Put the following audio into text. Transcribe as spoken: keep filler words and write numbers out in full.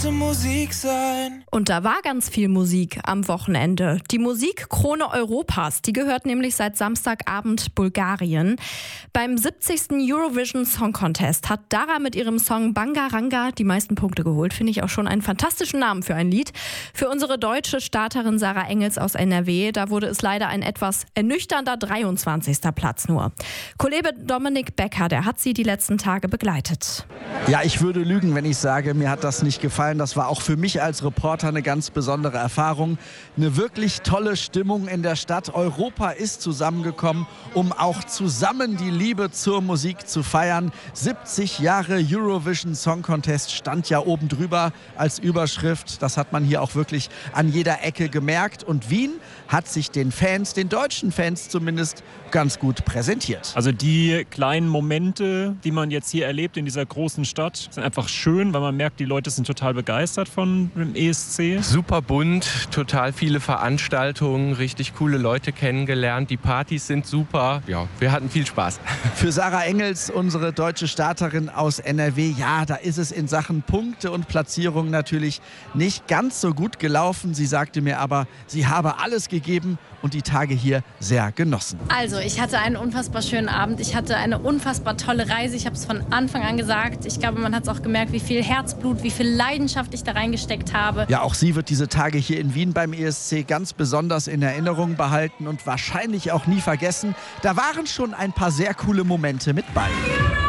Musik sein. Und da war ganz viel Musik am Wochenende. Die Musikkrone Europas, die gehört nämlich seit Samstagabend Bulgarien. Beim siebzigsten Eurovision Song Contest hat Dara mit ihrem Song Bangaranga die meisten Punkte geholt. Finde ich auch schon einen fantastischen Namen für ein Lied. Für unsere deutsche Starterin Sarah Engels aus N R W, da wurde es leider ein etwas ernüchternder dreiundzwanzigster Platz nur. Kollege Dominik Becker, der hat sie die letzten Tage begleitet. Ja, ich würde lügen, wenn ich sage, mir hat das nicht gefallen. Das war auch für mich als Reporter eine ganz besondere Erfahrung. Eine wirklich tolle Stimmung in der Stadt. Europa ist zusammengekommen, um auch zusammen die Liebe zur Musik zu feiern. siebzig Jahre Eurovision Song Contest stand ja oben drüber als Überschrift. Das hat man hier auch wirklich an jeder Ecke gemerkt. Und Wien hat sich den Fans, den deutschen Fans zumindest, ganz gut präsentiert. Also die kleinen Momente, die man jetzt hier erlebt in dieser großen Stadt, sind einfach schön, weil man merkt, die Leute sind total begeistert von dem E S C. Super bunt, total viele Veranstaltungen, richtig coole Leute kennengelernt. Die Partys sind super. Ja, wir hatten viel Spaß. Für Sarah Engels, unsere deutsche Starterin aus N R W, ja, da ist es in Sachen Punkte und Platzierung natürlich nicht ganz so gut gelaufen. Sie sagte mir aber, sie habe alles gegeben und die Tage hier sehr genossen. Also, ich hatte einen unfassbar schönen Abend. Ich hatte eine unfassbar tolle Reise. Ich habe es von Anfang an gesagt. Ich glaube, man hat es auch gemerkt, wie viel Herzblut, wie viel Leidenschaft ich da reingesteckt habe. Ja, auch sie wird diese Tage hier in Wien beim E S C ganz besonders in Erinnerung behalten und wahrscheinlich auch nie vergessen. Da waren schon ein paar sehr coole Momente mit bei.